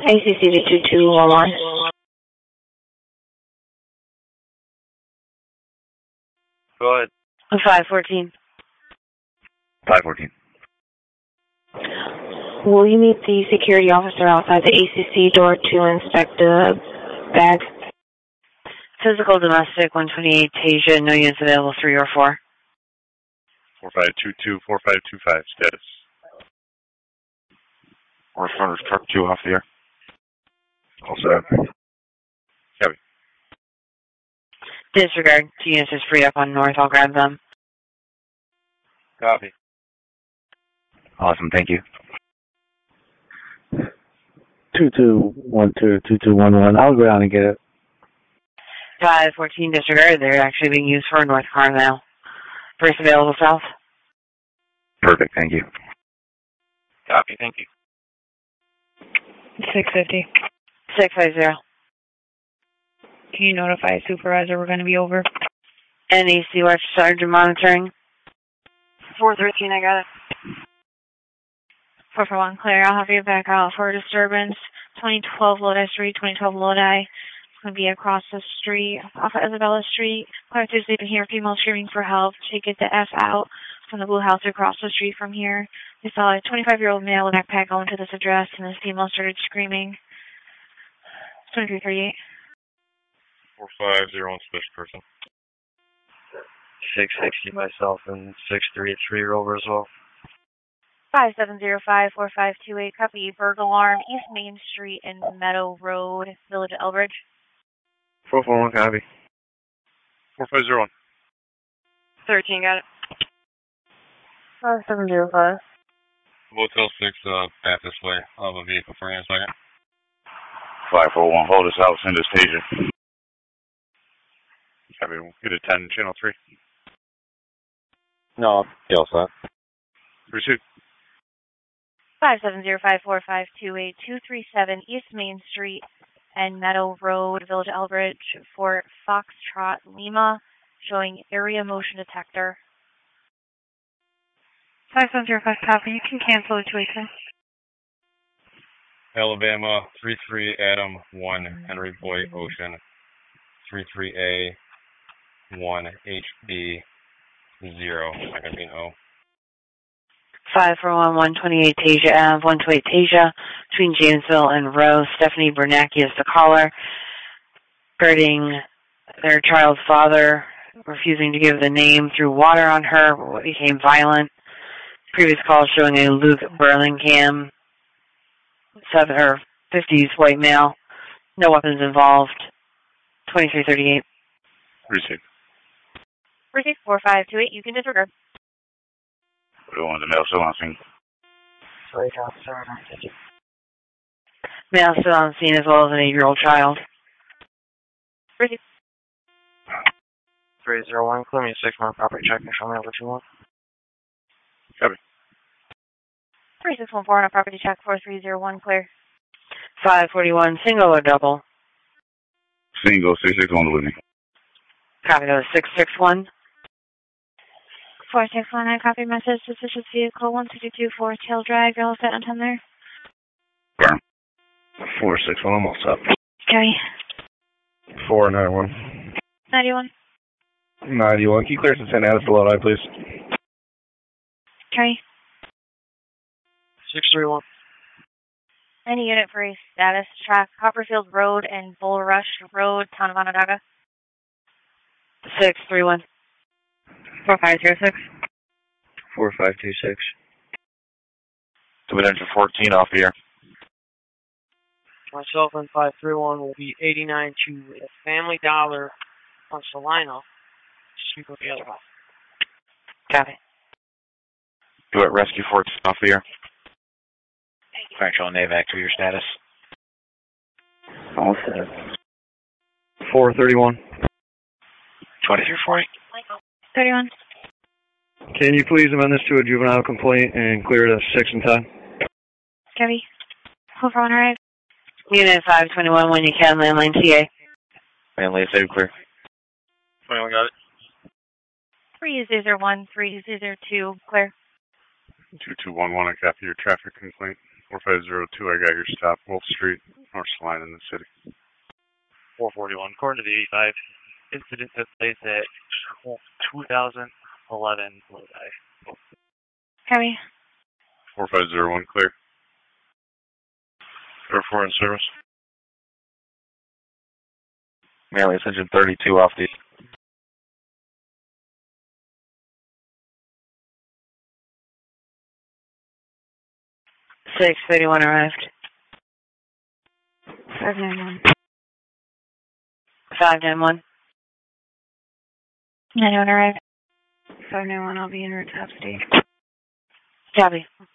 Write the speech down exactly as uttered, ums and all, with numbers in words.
A C C to two two one one. Go ahead. five fourteen. five fourteen. Will you meet the security officer outside the A C C door to inspect the bag? Physical domestic, one twenty-eight Tasia, no units available, three or four. four five two two, four five two five, status. Correspondence truck two off the air. All set. Copy. Disregard, two units is free up on north, I'll grab them. Copy. Awesome, thank you. two two one two, two two one one, I'll go down and get it. five fourteen disregard, they're actually being used for North Carmel. First available south. Perfect, thank you. Copy, thank you. six fifty. six five zero. Can you notify supervisor we're going to be over? N E C Watch Sergeant monitoring. four thirteen, I got it. four four one, clear. I'll have you back out for disturbance. twenty twelve Lodi Street, twenty twelve Lodi. It's going to be across the street, off of Isabella Street. Clear to sleeping here, female screaming for help. She get the F out from the blue house across the street from here. We saw a twenty-five-year-old male with a backpack going to this address, and this female started screaming. twenty-three thirty-eight. four five zero one, special person. six sixty myself and six three at three Rover as well. five seven zero five, four five two eight, copy. Burglar alarm, East Main Street and Meadow Road, Village of Elbridge. four four one, copy. four five zero one. thirteen, got it. five seven zero five. Motel six, uh, back this way. I'll have a vehicle for you in a second. five four one, hold us out, send us Tasia. Copy, we'll get a ten, channel three. No, kill set. Pursuit. five seven zero five, four five two eight, two three seven East Main Street and Meadow Road, Village of Elbridge, for Foxtrot Lima, showing area motion detector. five seven zero five, copy. You can cancel the situation. Alabama, three three Adam one, Henry Boy Ocean, three three A one, H B zero, not going to be an O. five four one, one twenty-eight Tasia Ave, one twenty-eight Tasia, between Janesville and Rose. Stephanie Bernacki is the caller, guarding their child's father, refusing to give the name, threw water on her, what became violent. Previous call showing a Luke Burlingame, seven or fifties white male, no weapons involved. twenty-three thirty-eight. Receive. Receive four five two eight, you can disregard. We want the male still on scene. Sorry, officer. Male still on scene as well as an eight-year-old child. Receive. three zero one, clear me a six month property check and show me what you want. Copy. three six one four on a property check, four three zero one, clear. five forty-one, single or double? Single, six six one with me. Copy, that was six six one. four six one, I copy message, suspicious vehicle, one two two four, tail drag, you're all set on time there? Burn. four six one, I'm all set. Okay. four nine one. ninety-one. ninety-one, can you clear some Saint Anna to Lodi, please? Okay. six three one. Any unit for a status track, Copperfield Road and Bulrush Road, Town of Onondaga. six three one. four five zero six. four five two six. Dimension fourteen off the air. Myself and five three one will be eighty-nine to Family Dollar on Salina. Speak with the other one. Copy. Do it, rescue fourteen off the air. Actual NAVAC to your status. All set. four thirty-one. twenty-three forty. thirty-one. Can you please amend this to a juvenile complaint and clear it at six and ten? Copy. Hold for one arrive. Unit five twenty-one, when you can, landline T A. Landline save clear. Finally got it. three zero one, three zero two, clear. two two one one, I copy your traffic complaint. four five zero two, I got your stop. Wolf Street, North Line in the city. four forty-one, according to the eighty-five, incident took place at two thousand eleven Lodi. Copy. four five zero one, clear. Air four in service. Manly Ascension thirty-two off the... six thirty-one arrived. five nine one. five nine one. nine one arrived. five nine one, I'll be en route to upstate. Copy.